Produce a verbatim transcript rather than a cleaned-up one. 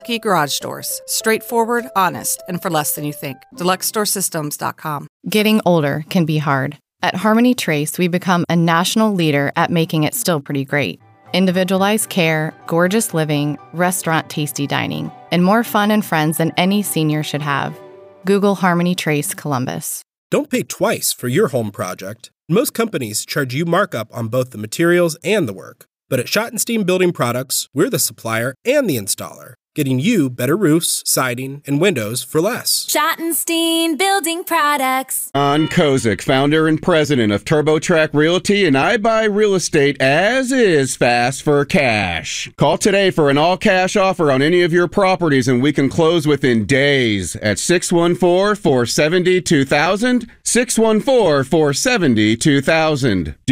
Key garage doors. Straightforward, honest, and for less than you think. Deluxe Door Systems dot com. Getting older can be hard. At Harmony Trace, we become a national leader at making it still pretty great. Individualized care, gorgeous living, restaurant tasty dining, and more fun and friends than any senior should have. Google Harmony Trace Columbus. Don't pay twice for your home project. Most companies charge you markup on both the materials and the work. But at Schottenstein Building Products, we're the supplier and the installer, getting you better roofs, siding, and windows for less. Schottenstein Building Products. John Kozik, founder and president of TurboTrack Realty, and I buy real estate as is fast for cash. Call today for an all-cash offer on any of your properties, and we can close within days at six one four, four seven zero, two thousand, six one four, four seven zero, two thousand.